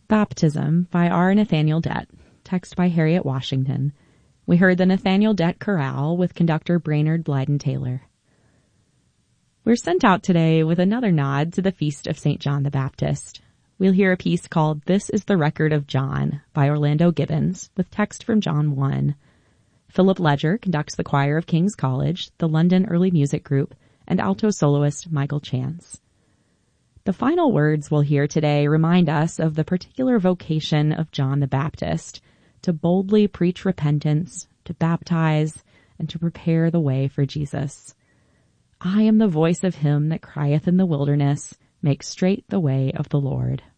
Baptism by R. Nathaniel Dett. Text by Harriet Washington. We heard the Nathaniel Dett Chorale with conductor Brainerd Blyden Taylor. We're sent out today with another nod to the feast of St. John the Baptist. We'll hear a piece called This is the Record of John by Orlando Gibbons with text from John 1. Philip Ledger conducts the choir of King's College, the London Early Music Group, and alto soloist Michael Chance. The final words we'll hear today remind us of the particular vocation of John the Baptist, to boldly preach repentance, to baptize, and to prepare the way for Jesus. I am the voice of him that crieth in the wilderness, make straight the way of the Lord.